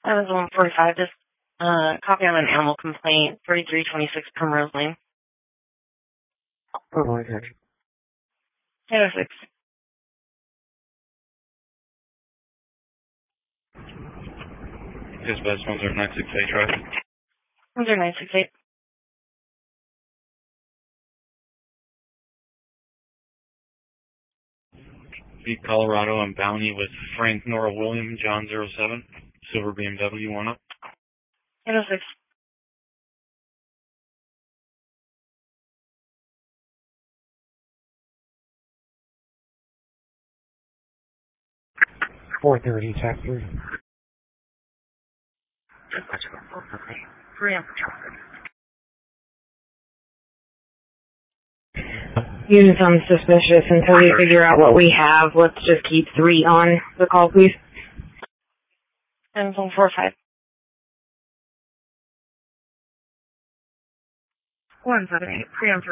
I was 145. Just copy on an animal complaint, 3326 Primrose Lane. Oh, okay. 806. Dispatch 10968 traffic. 10968. Beat Colorado and Bounty with Frank Nora William, John 07, Silver BMW, 1 up. 806. .430 Texas. You sound suspicious until we figure out what we have. Let's just keep 3 on the call, please. And 145. 178. Preemptive.